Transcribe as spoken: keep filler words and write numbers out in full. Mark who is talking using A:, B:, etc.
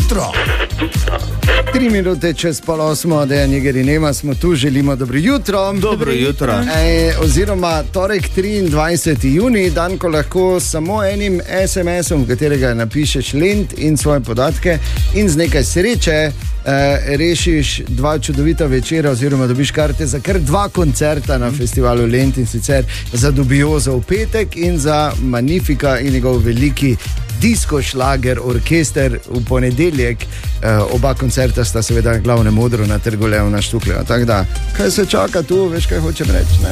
A: jutro. Tri minute čez pol osmo, Dejan Žiger in Ema smo tu, želimo dobro jutro.
B: Dobro jutro.
A: E, oziroma torek triindvajseti junij, dan, ko lahko samo enim es em esom, v katerega napišeš lent in svoje podatke in z nekaj sreče e, rešiš dva čudovita večera oziroma dobiš karte za kar dva koncerta na festivalu Lent, in sicer za Dubiozo v petek in za Magnifica in njegov veliki disko šlager orkester v ponedeljek. E, oba koncerta sta seveda glavne modro na Trgu Leona Štuklja. Tako da, kaj se čaka tu, veš, kaj hočem reči, ne?